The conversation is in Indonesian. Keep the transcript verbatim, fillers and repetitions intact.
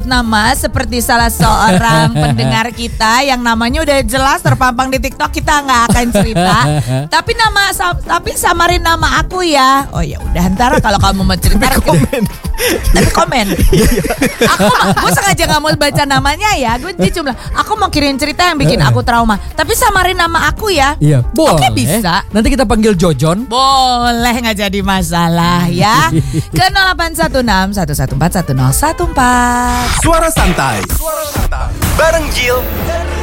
nama seperti salah seorang pendengar kita yang namanya udah jelas terpampang di TikTok, kita nggak akan cerita. Tapi nama tapi samarin nama aku ya. Oh ya udah, ntar kalau kamu mau cerita Tapi komen. Tapi komen. Aku gue sengaja nggak mau baca namanya ya. Gue dia cuma aku mau kirim cerita yang bikin aku trauma. Tapi samarin nama aku ya. Iya, boleh. Oke, bisa. Nanti kita panggil Jojon. Boleh, nggak jadi masalah ya. Ke nol delapan satu enam satu satu empat satu nol satu empat. Suara santai. Suara santai. Bareng Jill